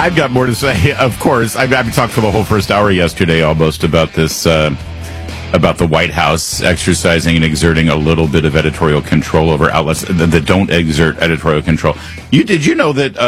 I've got more to say, of course. I've talked for the whole first hour yesterday almost about this, about the White House exercising and exerting a little bit of editorial control over outlets that don't exert editorial control. Did you know that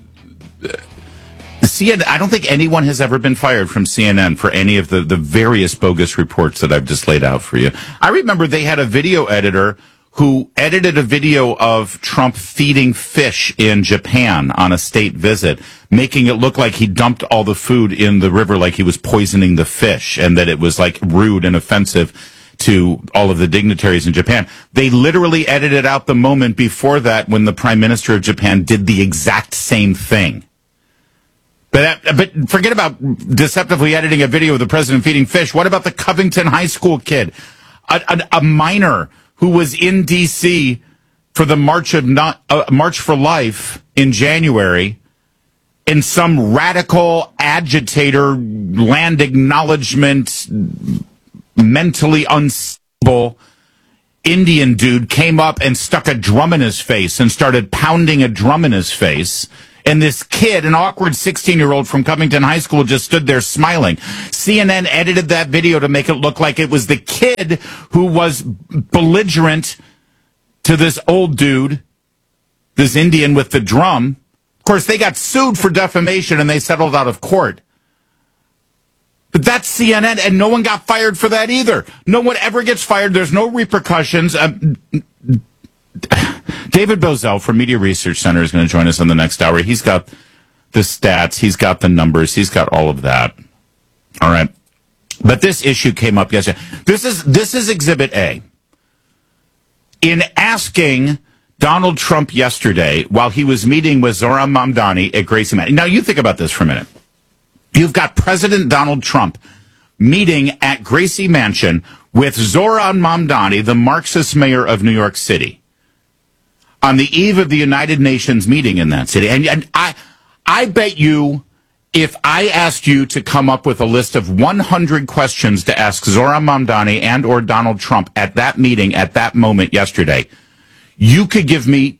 CNN, I don't think anyone has ever been fired from CNN for any of the various bogus reports that I've just laid out for you. I remember they had a video editor who edited a video of Trump feeding fish in Japan on a state visit, making it look like he dumped all the food in the river like he was poisoning the fish, and that it was like rude and offensive to all of the dignitaries in Japan. They literally edited out the moment before that when the Prime Minister of Japan did the exact same thing. But forget about deceptively editing a video of the president feeding fish. What about the Covington High School kid, a minor who was in D.C. for the March for Life in January, and some radical agitator, land acknowledgement, mentally unstable Indian dude came up and stuck a drum in his face and started pounding a drum in his face. And this kid, an awkward 16-year-old from Covington High School, just stood there smiling. CNN edited that video to make it look like it was the kid who was belligerent to this old dude, this Indian with the drum. Of course, they got sued for defamation and they settled out of court. But that's CNN, and no one got fired for that either. No one ever gets fired. There's no repercussions. David Bozell from Media Research Center is going to join us in the next hour. He's got the stats. He's got the numbers. He's got all of that. All right. But this issue came up yesterday. This is Exhibit A. In asking Donald Trump yesterday, while he was meeting with Zohran Mamdani at Gracie Mansion. Now, you think about this for a minute. You've got President Donald Trump meeting at Gracie Mansion with Zohran Mamdani, the Marxist mayor of New York City, on the eve of the United Nations meeting in that city. And I bet you, if I asked you to come up with a list of 100 questions to ask Zohran Mamdani and or Donald Trump at that meeting, at that moment yesterday, you could give me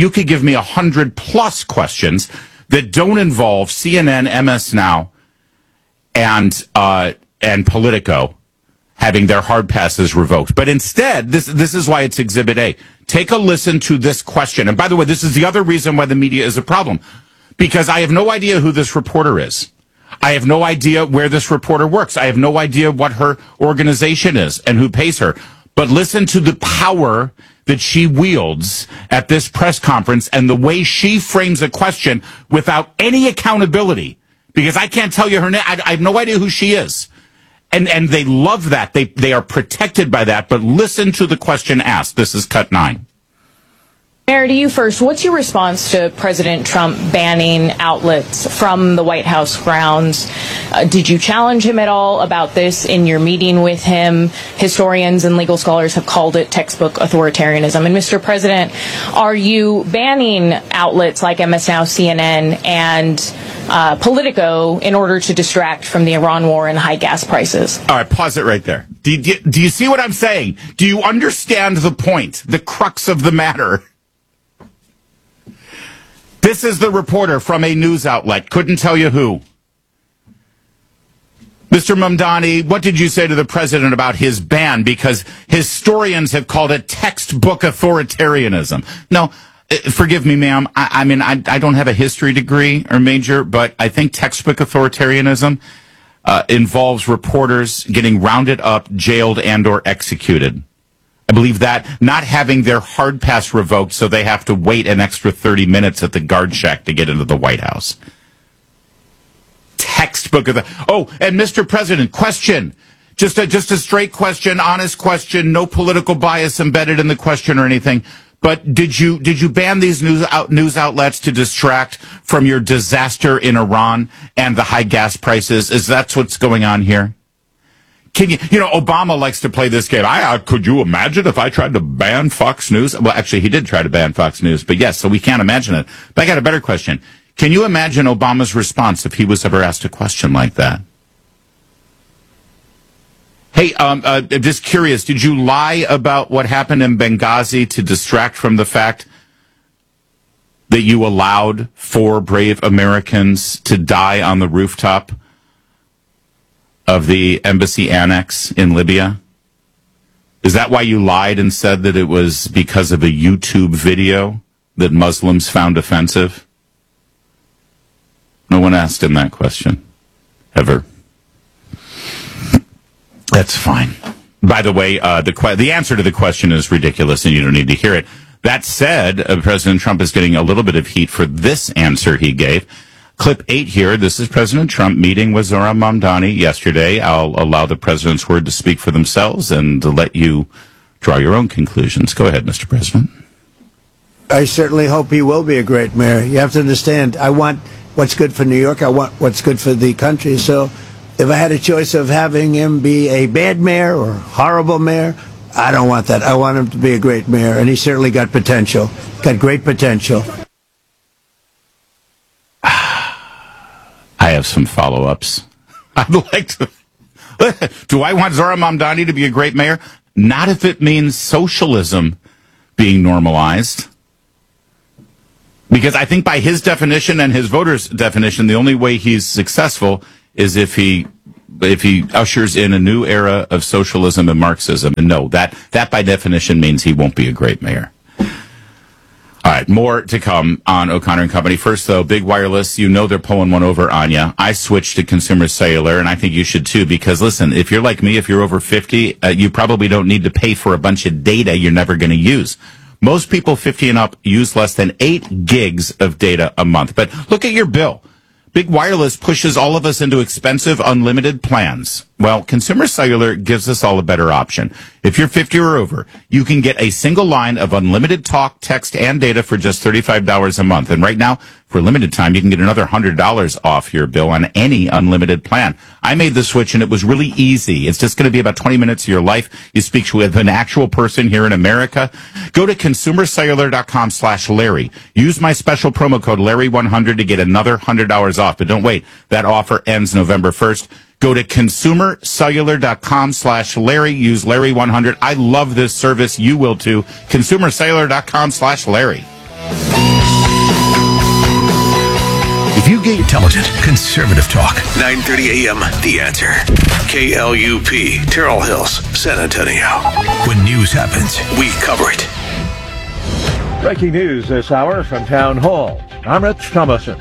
100 plus questions that don't involve CNN, MS Now, and Politico having their hard passes revoked. But instead, this is why it's Exhibit A. Take a listen to this question. And by the way, this is the other reason why the media is a problem. Because I have no idea who this reporter is. I have no idea where this reporter works. I have no idea what her organization is and who pays her. But listen to the power that she wields at this press conference and the way she frames a question without any accountability. Because I can't tell you her name. I have no idea who she is. And they love that. They are protected by that. But listen to the question asked. This is cut 9. Mayor, to you first, what's your response to President Trump banning outlets from the White House grounds? Did you challenge him at all about this in your meeting with him? Historians and legal scholars have called it textbook authoritarianism. And Mr. President, are you banning outlets like MS Now, CNN, and Politico in order to distract from the Iran war and high gas prices? All right, pause it right there. Do you see what I'm saying? Do you understand the point, the crux of the matter? This is the reporter from a news outlet. Couldn't tell you who. Mr. Mamdani, what did you say to the president about his ban? Because historians have called it textbook authoritarianism. No, forgive me, ma'am. I mean, I don't have a history degree or major, but I think textbook authoritarianism involves reporters getting rounded up, jailed, and or executed. I believe that, not having their hard pass revoked so they have to wait an extra 30 minutes at the guard shack to get into the White House. Textbook of the... Oh, and Mr. President, question. Just a straight question, honest question, no political bias embedded in the question or anything. But did you ban these news outlets to distract from your disaster in Iran and the high gas prices? Is that what's going on here? Can Obama likes to play this game. Could you imagine if I tried to ban Fox News? Well, actually, he did try to ban Fox News, but yes, so we can't imagine it. But I got a better question. Can you imagine Obama's response if he was ever asked a question like that? Hey, just curious, did you lie about what happened in Benghazi to distract from the fact that you allowed 4 brave Americans to die on the rooftop of the embassy annex in Libya? Is that why you lied and said that it was because of a YouTube video that Muslims found offensive? No one asked him that question, ever. That's fine. By the way, the answer to the question is ridiculous, and you don't need to hear it. That said, President Trump is getting a little bit of heat for this answer he gave. Clip 8 here. This is President Trump meeting with Zohran Mamdani yesterday. I'll allow the president's word to speak for themselves and to let you draw your own conclusions. Go ahead, Mr. President. I certainly hope he will be a great mayor. You have to understand, I want what's good for New York. I want what's good for the country. So if I had a choice of having him be a bad mayor or horrible mayor, I don't want that. I want him to be a great mayor, and he certainly got potential, got great potential. I have some follow-ups. I'd like to... Do I want Zohran Mamdani to be a great mayor? Not if it means socialism being normalized. Because I think by his definition and his voters' definition, the only way he's successful is if he ushers in a new era of socialism and Marxism. And no, that by definition means he won't be a great mayor. All right, more to come on O'Connor and Company. First, though, Big Wireless, you know they're pulling one over on you. I switched to Consumer Cellular, and I think you should too, because, listen, if you're like me, if you're over 50, you probably don't need to pay for a bunch of data you're never going to use. Most people 50 and up use less than 8 gigs of data a month. But look at your bill. Big Wireless pushes all of us into expensive, unlimited plans. Well, Consumer Cellular gives us all a better option. If you're 50 or over, you can get a single line of unlimited talk, text, and data for just $35 a month. And right now, for a limited time, you can get another $100 off your bill on any unlimited plan. I made the switch, and it was really easy. It's just going to be about 20 minutes of your life. You speak with an actual person here in America. Go to consumercellular.com/Larry. Use my special promo code Larry100 to get another $100 off. But don't wait. That offer ends November 1st. Go to consumercellular.com/Larry. Use Larry100. I love this service. You will too. Consumercellular.com/Larry. If you get intelligent, conservative talk. 9:30 a.m. The Answer. KLUP, Terrell Hills, San Antonio. When news happens, we cover it. Breaking news this hour from Town Hall. I'm Rich Thomason.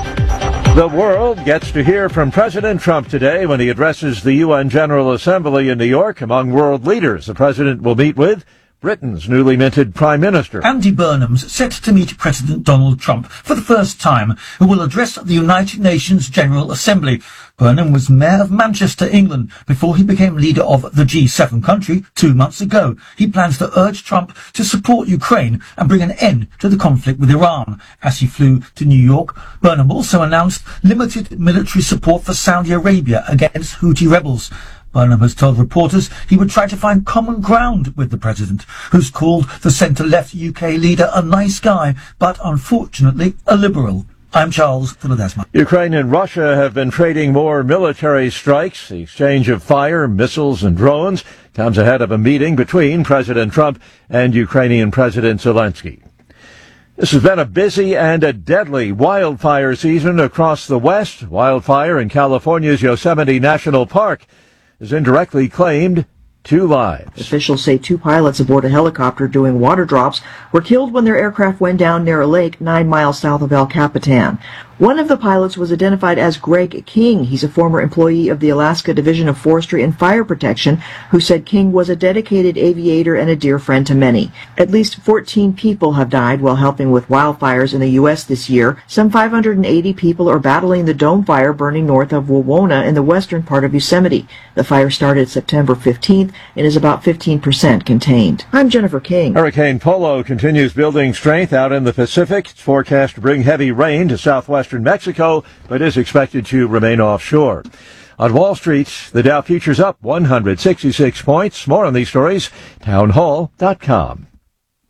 The world gets to hear from President Trump today when he addresses the UN General Assembly in New York. Among world leaders, the president will meet with Britain's newly minted Prime Minister. Andy Burnham's set to meet President Donald Trump for the first time, who will address the United Nations General Assembly. Burnham was Mayor of Manchester, England, before he became leader of the G7 country 2 months ago. He plans to urge Trump to support Ukraine and bring an end to the conflict with Iran. As he flew to New York, Burnham also announced limited military support for Saudi Arabia against Houthi rebels. Burnham has told reporters he would try to find common ground with the president, who's called the centre-left UK leader a nice guy, but unfortunately a liberal. I'm Charles Philadesma. Ukraine and Russia have been trading more military strikes. The exchange of fire, missiles, and drones comes ahead of a meeting between President Trump and Ukrainian President Zelensky. This has been a busy and a deadly wildfire season across the West. Wildfire in California's Yosemite National Park has indirectly claimed 2 lives. Officials say 2 pilots aboard a helicopter doing water drops were killed when their aircraft went down near a lake 9 miles south of El Capitan. One of the pilots was identified as Greg King. He's a former employee of the Alaska Division of Forestry and Fire Protection who said King was a dedicated aviator and a dear friend to many. At least 14 people have died while helping with wildfires in the U.S. this year. Some 580 people are battling the dome fire burning north of Wawona in the western part of Yosemite. The fire started September 15th and is about 15% contained. I'm Jennifer King. Hurricane Polo continues building strength out in the Pacific. It's forecast to bring heavy rain to southwestern Mexico, but is expected to remain offshore. On Wall Street, the Dow futures up 166 points. More on these stories, townhall.com.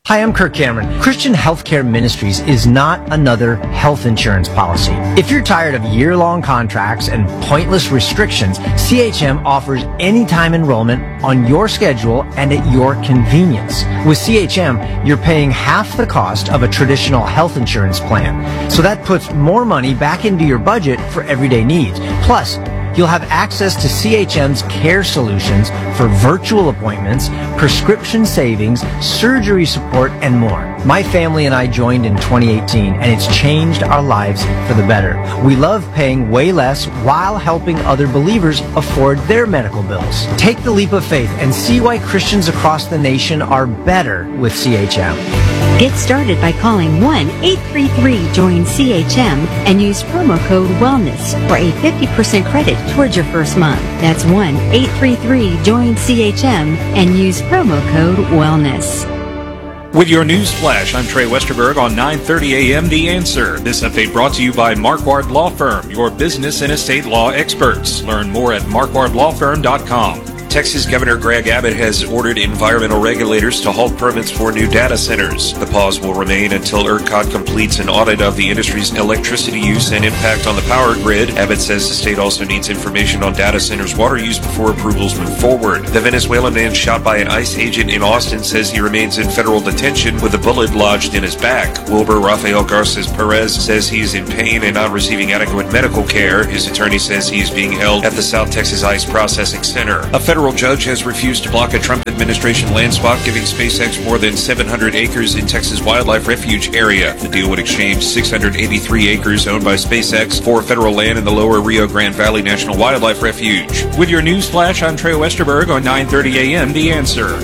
Hi, I'm Kirk Cameron. Christian Healthcare Ministries is not another health insurance policy. If you're tired of year-long contracts and pointless restrictions, CHM offers anytime enrollment on your schedule and at your convenience. With CHM, you're paying half the cost of a traditional health insurance plan. So that puts more money back into your budget for everyday needs. Plus, you'll have access to CHM's care solutions for virtual appointments, prescription savings, surgery support, and more. My family and I joined in 2018, and it's changed our lives for the better. We love paying way less while helping other believers afford their medical bills. Take the leap of faith and see why Christians across the nation are better with CHM. Get started by calling 1-833-JOIN-CHM and use promo code WELLNESS for a 50% credit towards your first month. That's 1-833-JOIN-CHM and use promo code WELLNESS. With your news flash, I'm Trey Westerberg on 9:30 a.m. The Answer. This update brought to you by Marquardt Law Firm, your business and estate law experts. Learn more at marquardtlawfirm.com. Texas Governor Greg Abbott has ordered environmental regulators to halt permits for new data centers. The pause will remain until ERCOT completes an audit of the industry's electricity use and impact on the power grid. Abbott says the state also needs information on data centers' water use before approvals move forward. The Venezuelan man shot by an ICE agent in Austin says he remains in federal detention with a bullet lodged in his back. Wilbur Rafael Garces Perez says he is in pain and not receiving adequate medical care. His attorney says he is being held at the South Texas ICE Processing Center. A federal judge has refused to block a Trump administration land swap, giving SpaceX more than 700 acres in Texas Wildlife Refuge area. The deal would exchange 683 acres owned by SpaceX for federal land in the lower Rio Grande Valley National Wildlife Refuge. With your news flash, I'm Trey Westerberg on 9:30 a.m. The Answer.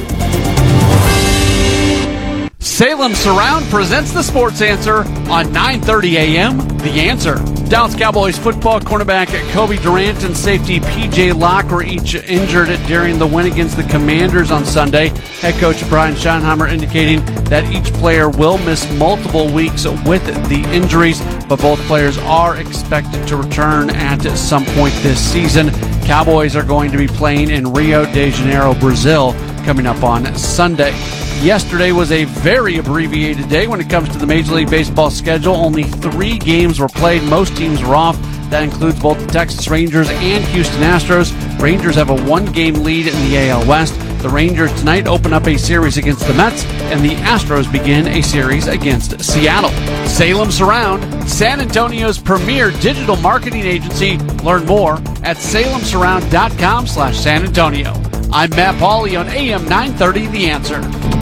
Salem Surround presents the Sports Answer on 9:30 a.m. The Answer. Dallas Cowboys football cornerback Kobe Durant and safety P.J. Locke were each injured during the win against the Commanders on Sunday. Head coach Brian Schottenheimer indicating that each player will miss multiple weeks with the injuries, but both players are expected to return at some point this season. Cowboys are going to be playing in Rio de Janeiro, Brazil, coming up on Sunday. Yesterday was a very abbreviated day when it comes to the Major League Baseball schedule. Only 3 games were played. Most teams were off. That includes both the Texas Rangers and Houston Astros. Rangers have a 1-game lead in the AL West. The Rangers tonight open up a series against the Mets, and the Astros begin a series against Seattle. Salem Surround, San Antonio's premier digital marketing agency. Learn more at salemsurround.com/San Antonio. I'm Matt Pauley on AM 930 The Answer.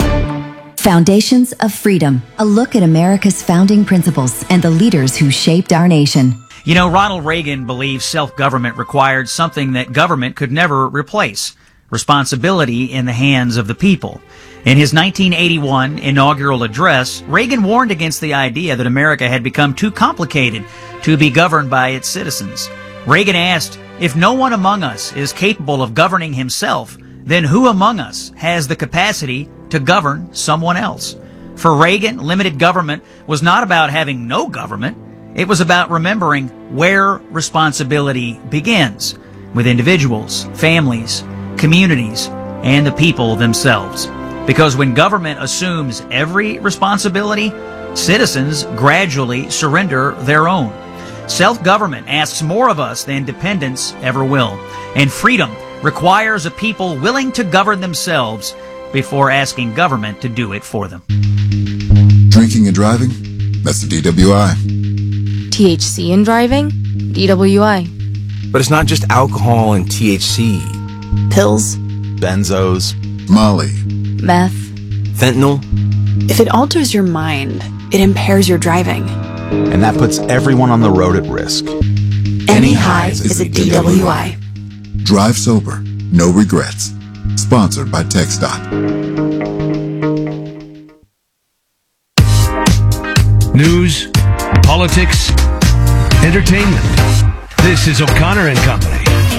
Foundations of Freedom, a look at America's founding principles and the leaders who shaped our nation. You know, Ronald Reagan believed self-government required something that government could never replace: responsibility in the hands of the people. In his 1981 inaugural address, Reagan warned against the idea that America had become too complicated to be governed by its citizens. Reagan asked, "If no one among us is capable of governing himself, then who among us has the capacity to govern someone else?" For Reagan, limited government was not about having no government. It was about remembering where responsibility begins, with individuals, families, communities, and the people themselves. Because when government assumes every responsibility, citizens gradually surrender their own. Self-government asks more of us than dependence ever will. And freedom requires a people willing to govern themselves before asking government to do it for them. Drinking and driving? That's the DWI. THC in driving? DWI. But it's not just alcohol and THC. Pills. Benzos. Molly. Meth. Fentanyl. If it alters your mind, it impairs your driving. And that puts everyone on the road at risk. Any highs is a DWI. Drive sober, no regrets. Sponsored by TxDOT. News, politics, entertainment. This is O'Connor and Company.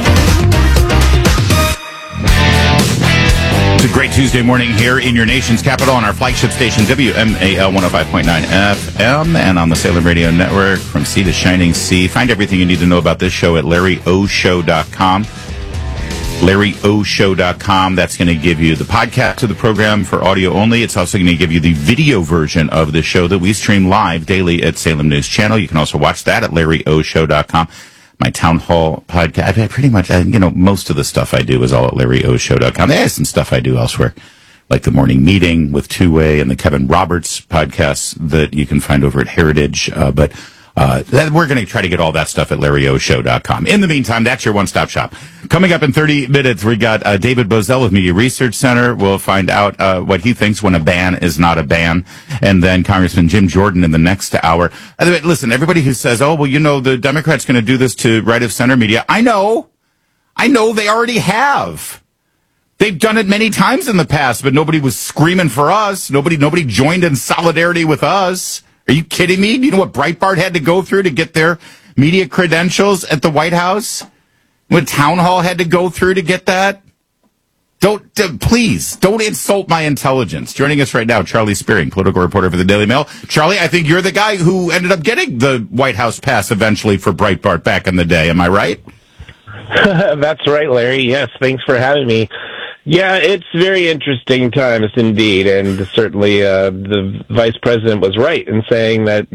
It's a great Tuesday morning here in your nation's capital on our flagship station, WMAL 105.9 FM, and on the Salem Radio Network from sea to shining sea. Find everything you need to know about this show at LarryOShow.com. LarryOShow.com. That's going to give you the podcast of the program for audio only. It's also going to give you the video version of the show that we stream live daily at Salem News Channel. You can also watch that at LarryOShow.com. My town hall podcast, I pretty much, most of the stuff I do is all at LarryOShow.com. There's some stuff I do elsewhere, like the morning meeting with Two-Way and the Kevin Roberts podcasts that you can find over at Heritage. But we're going to try to get all that stuff at LarryOShow.com. In the meantime, that's your one-stop shop. Coming up in 30 minutes, we got David Bozell of Media Research Center. We'll find out what he thinks when a ban is not a ban. And then Congressman Jim Jordan in the next hour. Listen, everybody who says, the Democrats going to do this to right-of-center media. I know they already have. They've done it many times in the past, but nobody was screaming for us. Nobody joined in solidarity with us. Are you kidding me? Do you know what Breitbart had to go through to get their media credentials at the White House? What Town Hall had to go through to get that? Please, don't insult my intelligence. Joining us right now, Charlie Spearing, political reporter for the Daily Mail. Charlie, I think you're the guy who ended up getting the White House pass eventually for Breitbart back in the day. Am I right? That's right, Larry. Yes, thanks for having me. Yeah, it's very interesting times indeed, and certainly the vice president was right in saying that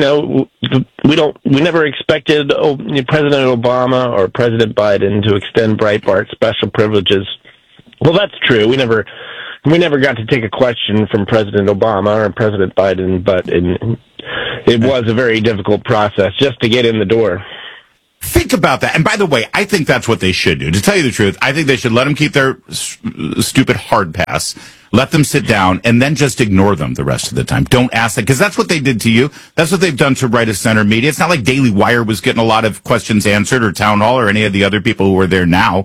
we never expected President Obama or President Biden to extend Breitbart special privileges. Well, that's true. We never got to take a question from President Obama or President Biden, but it was a very difficult process just to get in the door. Think about that. And by the way, I think that's what they should do. To tell you the truth, I think they should let them keep their stupid hard pass, let them sit down, and then just ignore them the rest of the time. Don't ask them, because that's what they did to you. That's what they've done to right-of-center media. It's not like Daily Wire was getting a lot of questions answered, or Town Hall, or any of the other people who are there now.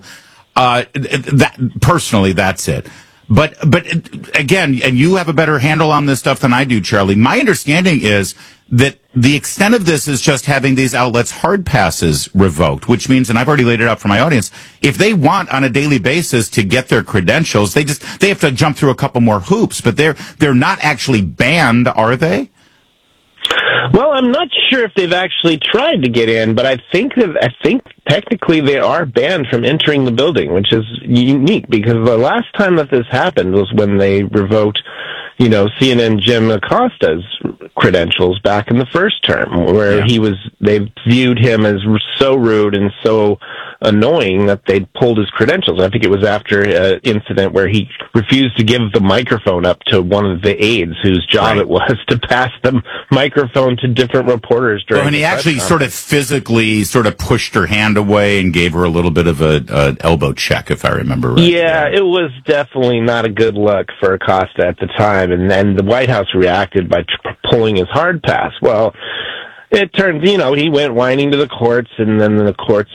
Personally, that's it. But again, and you have a better handle on this stuff than I do, Charlie. My understanding is that the extent of this is just having these outlets' hard passes revoked, which means, and I've already laid it out for my audience, if they want on a daily basis to get their credentials, they have to jump through a couple more hoops, but they're not actually banned, are they? Well, I'm not sure if they've actually tried to get in, but I think technically they are banned from entering the building, which is unique because the last time that this happened was when they revoked, CNN Jim Acosta's credentials back in the first term, where they viewed him as so rude and so annoying that they pulled his credentials. I think it was after an incident where he refused to give the microphone up to one of the aides whose job it was to pass the microphone to different reporters during. And he actually sort of physically pushed her hand away and gave her a little bit of an elbow check, if I remember right. Yeah, it was definitely not a good look for Acosta at the time, and then the White House reacted by pulling his hard pass. Well, it turns, he went whining to the courts, and then the courts,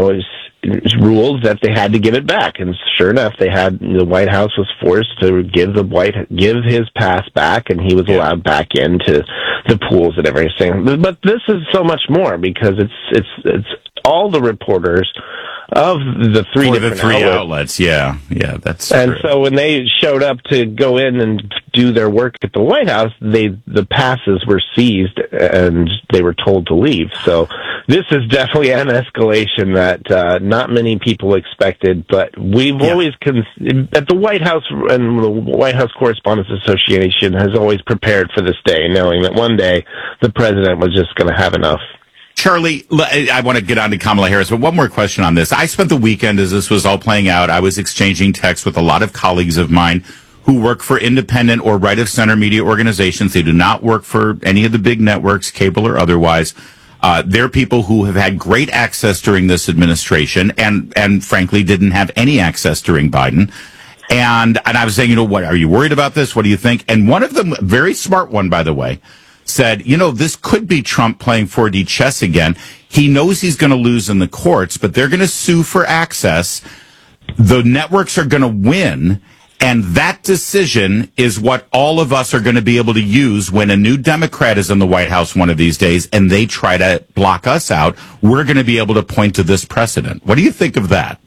ruled that they had to give it back. And sure enough, the White House was forced to give his pass back, and he was allowed back into the pools and everything. But this is so much more because it's all the reporters of the three outlets. Yeah, that's and true. So when they showed up to go in and do their work at the White House, the passes were seized and they were told to leave. So this is definitely an escalation that not many people expected, but we've always at the White House, and the White House Correspondents Association has always prepared for this day, knowing that one day the president was just going to have enough. Charlie, I want to get on to Kamala Harris, but one more question on this. I spent the weekend, as this was all playing out, I was exchanging texts with a lot of colleagues of mine who work for independent or right-of-center media organizations. They do not work for any of the big networks, cable or otherwise. They're people who have had great access during this administration and frankly didn't have any access during Biden. And I was saying, what, are you worried about this? What do you think? And one of them, very smart one, by the way, said, this could be Trump playing 4D chess again. He knows he's going to lose in the courts, but they're going to sue for access. The networks are going to win. And that decision is what all of us are going to be able to use when a new Democrat is in the White House one of these days and they try to block us out. We're going to be able to point to this precedent. What do you think of that?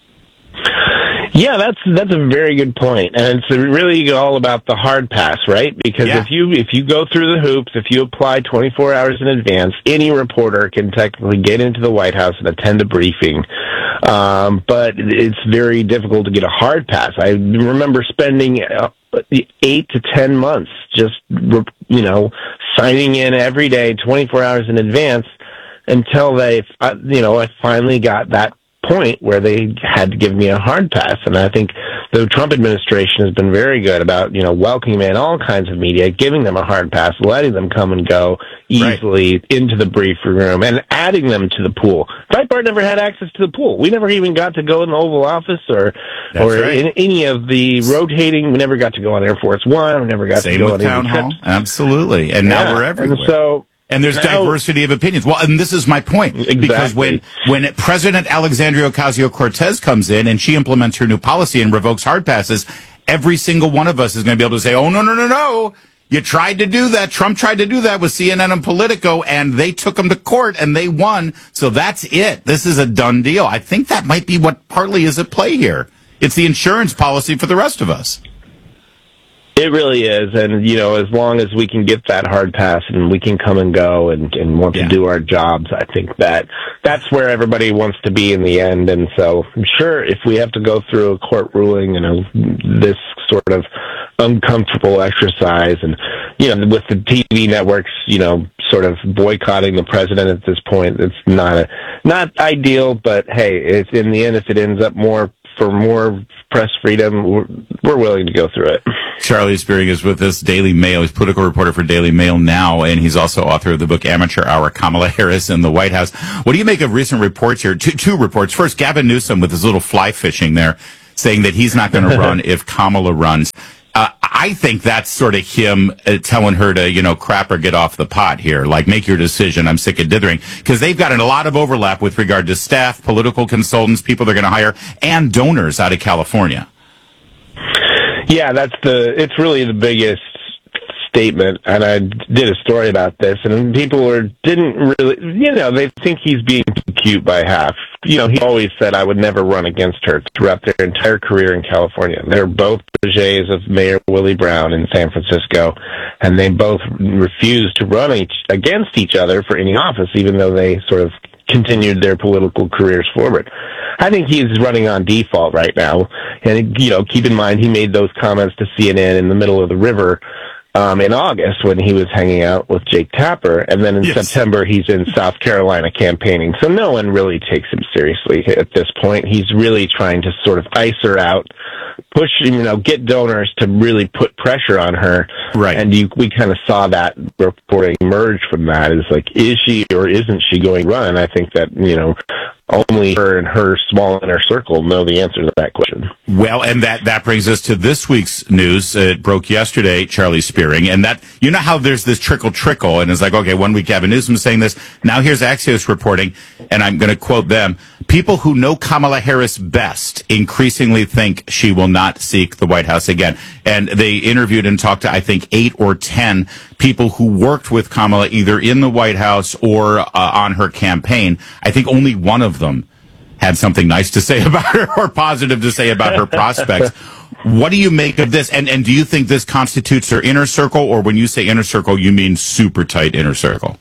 Yeah, that's a very good point, and it's really all about the hard pass, right? Because if you go through the hoops, if you apply 24 hours in advance, any reporter can technically get into the White House and attend a briefing But it's very difficult to get a hard pass. I remember spending 8 to 10 months just, signing in every day, 24 hours in advance, until I finally got that point where they had to give me a hard pass. And I think the Trump administration has been very good about, welcoming in all kinds of media, giving them a hard pass, letting them come and go easily into the briefing room, and adding them to the pool. Breitbart never had access to the pool. We never even got to go in the Oval Office or in any of the rotating. We never got to go on Air Force One. We never got to go on any trips. Absolutely. And now we're everywhere. And there's diversity of opinions. Well, and this is my point. Exactly. Because when President Alexandria Ocasio-Cortez comes in and she implements her new policy and revokes hard passes, every single one of us is going to be able to say, oh, no. You tried to do that. Trump tried to do that with CNN and Politico, and they took him to court, and they won. So that's it. This is a done deal. I think that might be what partly is at play here. It's the insurance policy for the rest of us. It really is, and as long as we can get that hard pass and we can come and go and want to do our jobs, I think that's where everybody wants to be in the end. And so I'm sure if we have to go through a court ruling, this sort of uncomfortable exercise, and with the TV networks, sort of boycotting the president at this point, it's not ideal. But hey, it's in the end, if it ends up for more press freedom, we're willing to go through it. Charlie Spearing is with us, Daily Mail. He's political reporter for Daily Mail now, and he's also author of the book Amateur Hour, Kamala Harris in the White House. What do you make of recent reports here? Two reports. First, Gavin Newsom with his little fly fishing there, saying that he's not going to run if Kamala runs. I think that's sort of him telling her to, crap or get off the pot here. Like, make your decision. I'm sick of dithering. Because they've got a lot of overlap with regard to staff, political consultants, people they're going to hire, and donors out of California. Yeah, it's really the biggest statement, and I did a story about this, and people didn't really, they think he's being too cute by half. He always said I would never run against her throughout their entire career in California. They're both protégés of Mayor Willie Brown in San Francisco, and they both refused to run against each other for any office, even though they sort of continued their political careers forward. I think he's running on default right now. And, keep in mind, he made those comments to CNN in the middle of the river in August when he was hanging out with Jake Tapper. And then in September, he's in South Carolina campaigning. So no one really takes him seriously at this point. He's really trying to sort of ice her out, push, get donors to really put pressure on her. Right. And we kind of saw that reporting emerge from that. Is like, is she or isn't she going to run? I think that, only her and her small inner circle know the answer to that question. Well, and that brings us to this week's news. It broke yesterday, Charlie Spearing, and that, how there's this trickle, and it's like, okay, 1 week Gavin Newsom saying this, now here's Axios reporting, and I'm going to quote them, people who know Kamala Harris best increasingly think she will not seek the White House again. And they interviewed and talked to, I think, 8 or 10 people who worked with Kamala either in the White House or on her campaign. I think only one of them had something nice to say about her or positive to say about her prospects. What do you make of this? And do you think this constitutes her inner circle, or when you say inner circle, you mean super tight inner circle?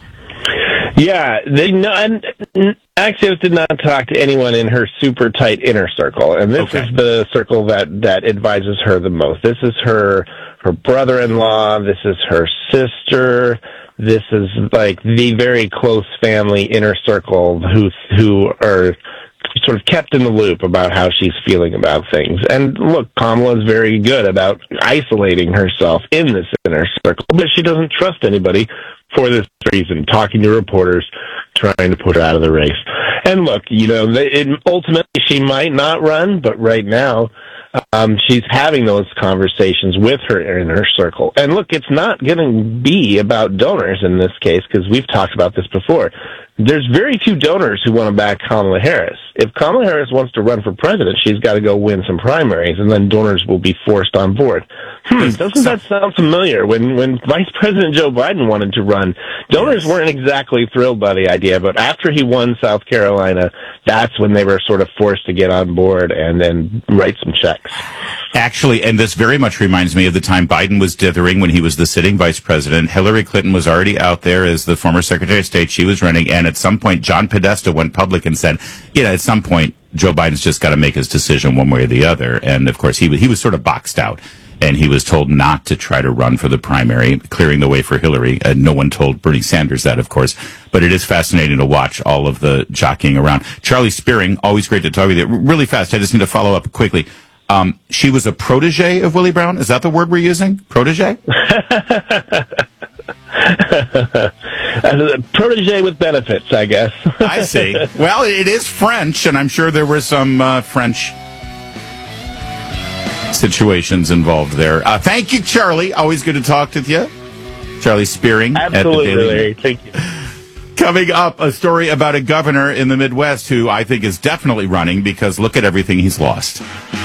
Yeah, and Axios did not talk to anyone in her super tight inner circle, and this is the circle that advises her the most. This is her brother-in-law, this is her sister, this is like the very close family inner circle who are sort of kept in the loop about how she's feeling about things. And look, Kamala is very good about isolating herself in this inner circle, but she doesn't trust anybody for this reason, talking to reporters, trying to put her out of the race. And look, ultimately she might not run, but right now she's having those conversations with her inner circle. And look, it's not going to be about donors in this case, because we've talked about this before. There's very few donors who want to back Kamala Harris. If Kamala Harris wants to run for president, she's got to go win some primaries, and then donors will be forced on board. Doesn't that sound familiar? When Vice President Joe Biden wanted to run, donors weren't exactly thrilled by the idea, but after he won South Carolina, that's when they were sort of forced to get on board and then write some checks. Actually, and this very much reminds me of the time Biden was dithering when he was the sitting vice president. Hillary Clinton was already out there as the former Secretary of State. She was running, and at some point, John Podesta went public and said, at some point, Joe Biden's just got to make his decision one way or the other. And, of course, he was sort of boxed out. And he was told not to try to run for the primary, clearing the way for Hillary. No one told Bernie Sanders that, of course. But it is fascinating to watch all of the jockeying around. Charlie Spearing, always great to talk with you. Really fast, I just need to follow up quickly. She was a protege of Willie Brown. Is that the word we're using? Protege? As a protege with benefits, I guess. I see. Well, it is French, and I'm sure there were some French situations involved there. Thank you, Charlie. Always good to talk with you. Charlie Spearing. Absolutely, at the Daily Larry. Thank you. Coming up, a story about a governor in the Midwest who I think is definitely running because look at everything he's lost.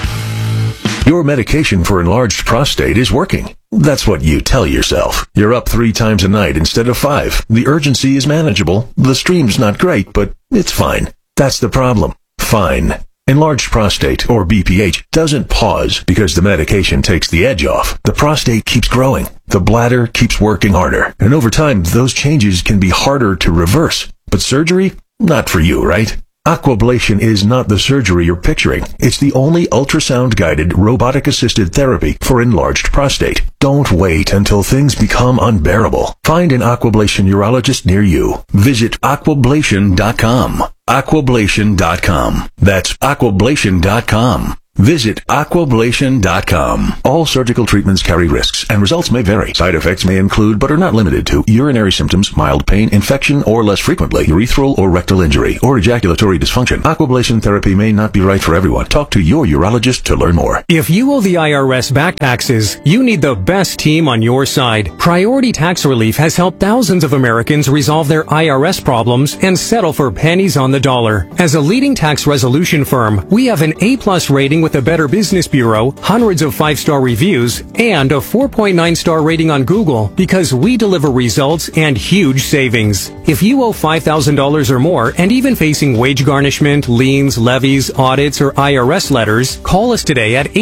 Your medication for enlarged prostate is working. That's what you tell yourself. You're up 3 times a night instead of 5. The urgency is manageable. The stream's not great, but it's fine. That's the problem. Fine. Enlarged prostate, or BPH, doesn't pause because the medication takes the edge off. The prostate keeps growing. The bladder keeps working harder. And over time, those changes can be harder to reverse. But surgery? Not for you, right? Aquablation is not the surgery you're picturing. It's the only ultrasound-guided, robotic-assisted therapy for enlarged prostate. Don't wait until things become unbearable. Find an Aquablation urologist near you. Visit aquablation.com. Aquablation.com. That's aquablation.com. Visit aquablation.com. All surgical treatments carry risks, and results may vary. Side effects may include, but are not limited to, urinary symptoms, mild pain, infection, or less frequently, urethral or rectal injury, or ejaculatory dysfunction. Aquablation therapy may not be right for everyone. Talk to your urologist to learn more. If you owe the IRS back taxes, you need the best team on your side. Priority Tax Relief has helped thousands of Americans resolve their IRS problems and settle for pennies on the dollar. As a leading tax resolution firm, we have an A+ rating with the Better Business Bureau, hundreds of 5-star reviews, and a 4.9-star rating on Google because we deliver results and huge savings. If you owe $5,000 or more and even facing wage garnishment, liens, levies, audits, or IRS letters, call us today at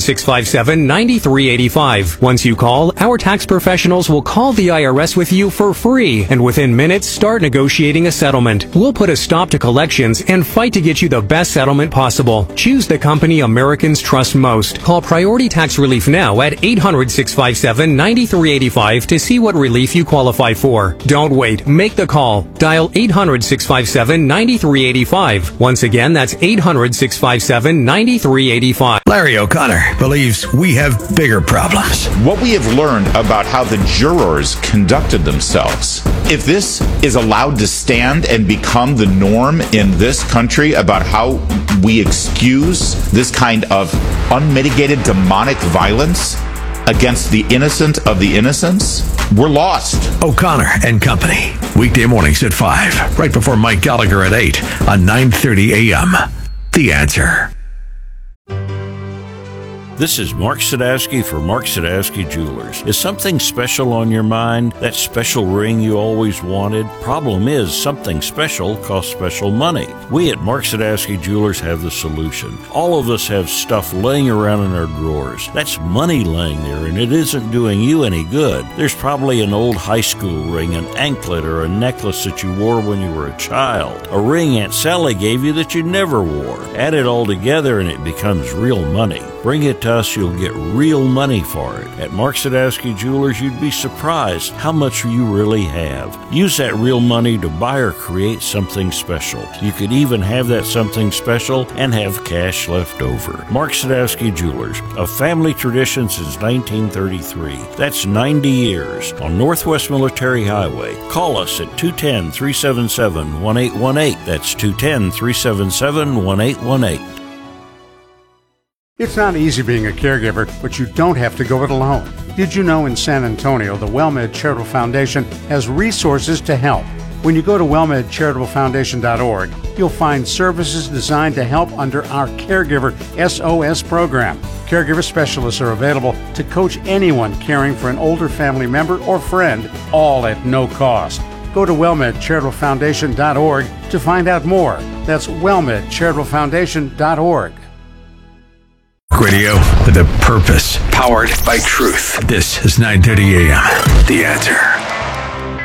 800-657-9385. Once you call, our tax professionals will call the IRS with you for free and within minutes start negotiating a settlement. We'll put a stop to collections and fight to get you the best settlement possible. Choose the company Americans trust most. Call Priority Tax Relief now at 800-657-9385 to see what relief you qualify for. Don't wait. Make the call. Dial 800-657-9385. Once again, that's 800-657-9385. Larry O'Connor believes we have bigger problems. What we have learned about how the jurors conducted themselves, if this is allowed to stand and become the norm in this country about how we excuse this kind of unmitigated demonic violence against the innocent of the innocents, we're lost. O'Connor and Company. Weekday mornings at 5, right before Mike Gallagher at 8 on 9:30 a.m. The Answer. This is Mark Sadowski for Mark Sadowski Jewelers. Is something special on your mind? That special ring you always wanted? Problem is, something special costs special money. We at Mark Sadowski Jewelers have the solution. All of us have stuff laying around in our drawers. That's money laying there, and it isn't doing you any good. There's probably an old high school ring, an anklet, or a necklace that you wore when you were a child. A ring Aunt Sally gave you that you never wore. Add it all together and it becomes real money. Bring it to us, you'll get real money for it. At Mark Sadowski Jewelers, you'd be surprised how much you really have. Use that real money to buy or create something special. You could even have that something special and have cash left over. Mark Sadowski Jewelers, a family tradition since 1933. That's 90 years on Northwest Military Highway. Call us at 210-377-1818. That's 210-377-1818. It's not easy being a caregiver, but you don't have to go it alone. Did you know in San Antonio, the WellMed Charitable Foundation has resources to help? When you go to wellmedcharitablefoundation.org, you'll find services designed to help under our Caregiver SOS program. Caregiver specialists are available to coach anyone caring for an older family member or friend, all at no cost. Go to WellMedCharitableFoundation.org to find out more. That's WellMedCharitableFoundation.org. Radio with a purpose, powered by truth. This is 9:30 a.m. The Answer.